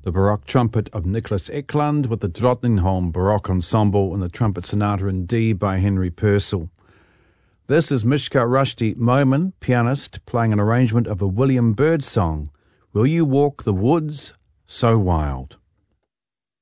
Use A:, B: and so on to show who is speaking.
A: the Baroque trumpet of Nicholas Eklund with the Drottningholm Baroque Ensemble and the Trumpet Sonata in D by Henry Purcell. This is Mishka Rushdie Momen, pianist, playing an arrangement of a William Byrd song, Will You Walk the Woods So Wild?